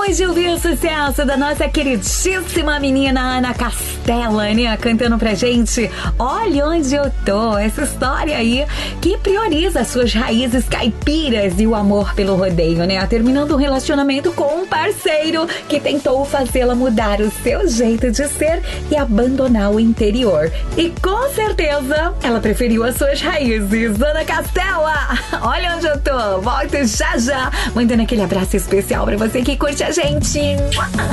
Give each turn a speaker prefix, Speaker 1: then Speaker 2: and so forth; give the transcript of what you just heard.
Speaker 1: Acabamos de ouvir o sucesso da nossa queridíssima menina Ana Castela, né? Cantando pra gente Olha Onde Eu Tô. Essa história aí que prioriza suas raízes caipiras e o amor pelo rodeio, né? Terminando um relacionamento com um parceiro que tentou fazê-la mudar o seu jeito de ser e abandonar o interior. E com certeza ela preferiu as suas raízes. Ana Castela, olha onde eu tô. Volto já já. Mandando aquele abraço especial pra você que curte a gente.